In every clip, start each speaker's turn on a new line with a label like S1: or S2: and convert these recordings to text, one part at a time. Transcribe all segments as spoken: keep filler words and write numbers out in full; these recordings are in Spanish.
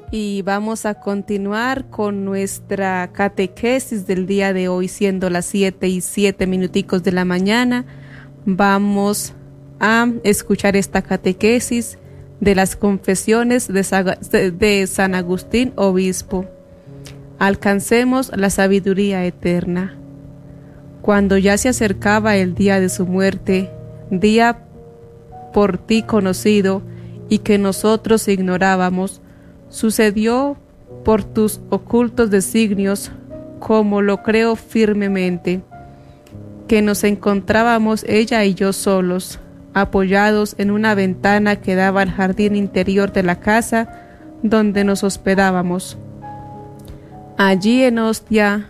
S1: Y vamos a continuar con nuestra catequesis del día de hoy, siendo las siete y siete minuticos de la mañana. Vamos a escuchar esta catequesis de las confesiones de, de San Agustín, obispo. Alcancemos la sabiduría eterna. Cuando ya se acercaba el día de su muerte, día por ti conocido y que nosotros ignorábamos, sucedió por tus ocultos designios, como lo creo firmemente, que nos encontrábamos ella y yo solos, apoyados en una ventana que daba al jardín interior de la casa donde nos hospedábamos. Allí en Ostia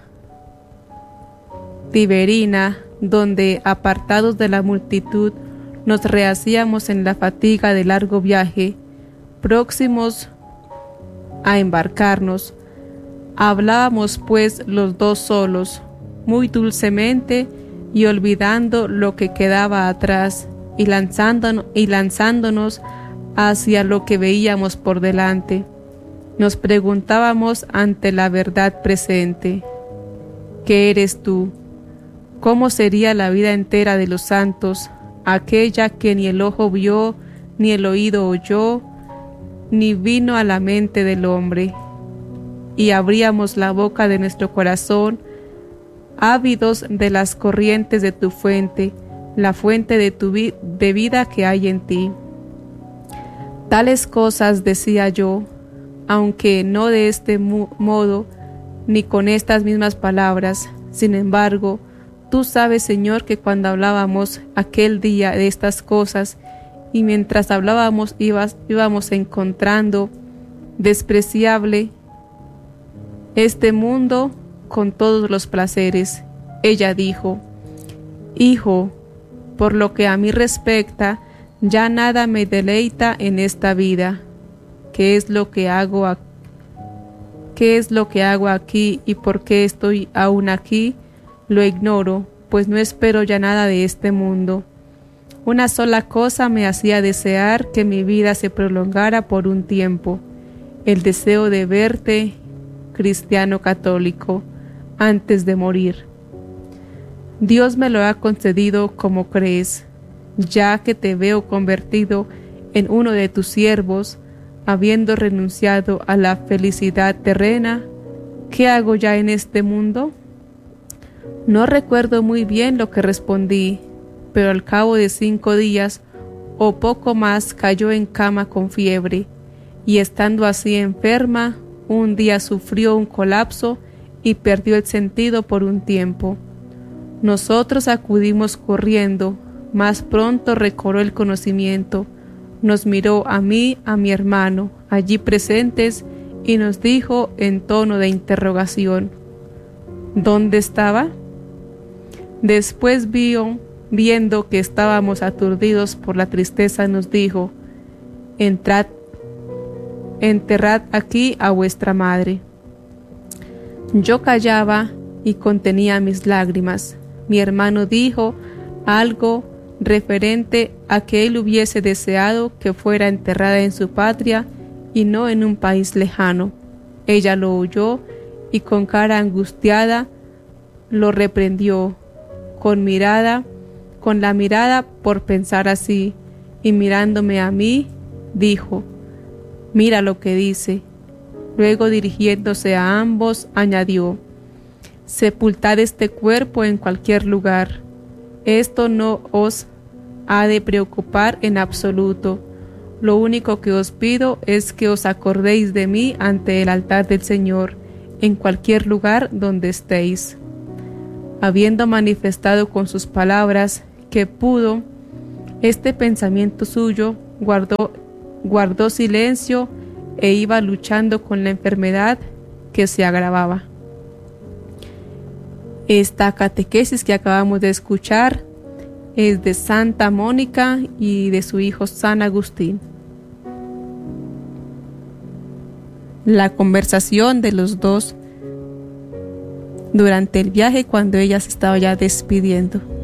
S1: Tiberina, donde, apartados de la multitud, nos rehacíamos en la fatiga de largo viaje, próximos a embarcarnos. Hablábamos pues los dos solos, muy dulcemente y olvidando lo que quedaba atrás y lanzándonos, y lanzándonos hacia lo que veíamos por delante. Nos preguntábamos ante la verdad presente: ¿qué eres tú? ¿Cómo sería la vida entera de los santos, aquella que ni el ojo vio, ni el oído oyó, ni vino a la mente del hombre? Y abríamos la boca de nuestro corazón, ávidos de las corrientes de tu fuente, la fuente de tu vi- de vida que hay en ti. Tales cosas decía yo, aunque no de este mu- modo, ni con estas mismas palabras. Sin embargo, tú sabes, Señor, que cuando hablábamos aquel día de estas cosas, y mientras hablábamos ibas, íbamos encontrando despreciable este mundo con todos los placeres. Ella dijo: Hijo, por lo que a mí respecta, ya nada me deleita en esta vida. ¿Qué es lo que hago aquí? ¿Qué es lo que hago aquí y por qué estoy aún aquí? Lo ignoro, pues no espero ya nada de este mundo. Una sola cosa me hacía desear que mi vida se prolongara por un tiempo: el deseo de verte, cristiano católico, antes de morir. Dios me lo ha concedido como crees, ya que te veo convertido en uno de tus siervos, habiendo renunciado a la felicidad terrena. ¿Qué hago ya en este mundo? No recuerdo muy bien lo que respondí, pero al cabo de cinco días o poco más cayó en cama con fiebre, y estando así enferma, un día sufrió un colapso y perdió el sentido por un tiempo. Nosotros acudimos corriendo, más pronto recobró el conocimiento, nos miró a mí, a mi hermano, allí presentes, y nos dijo en tono de interrogación: ¿dónde estaba? Después vio, viendo que estábamos aturdidos por la tristeza, nos dijo: Entrad, enterrad aquí a vuestra madre. Yo callaba y contenía mis lágrimas. Mi hermano dijo algo referente a que él hubiese deseado que fuera enterrada en su patria y no en un país lejano. Ella lo oyó y con cara angustiada lo reprendió con mirada, con la mirada por pensar así, y mirándome a mí, dijo: Mira lo que dice. Luego, dirigiéndose a ambos, añadió: Sepultad este cuerpo en cualquier lugar. Esto no os ha de preocupar en absoluto. Lo único que os pido es que os acordéis de mí ante el altar del Señor, en cualquier lugar donde estéis. Habiendo manifestado con sus palabras que pudo este pensamiento suyo, guardó, guardó silencio e iba luchando con la enfermedad que se agravaba. Esta catequesis que acabamos de escuchar es de Santa Mónica y de su hijo San Agustín. La conversación de los dos durante el viaje, cuando ella se estaba ya despidiendo.